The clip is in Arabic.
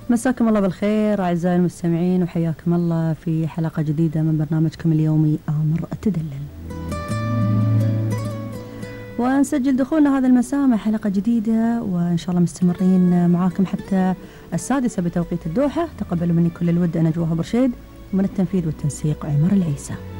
مساكم الله بالخير أعزائي المستمعين، وحياكم الله في حلقة جديدة من برنامجكم اليومي آمر التدلل. ونسجل دخولنا هذا المساء مع حلقة جديدة، وإن شاء الله مستمرين معاكم حتى 6 بتوقيت الدوحة. تقبلوا مني كل الود، أنا جواها برشيد، ومن التنفيذ والتنسيق عمر العيسى.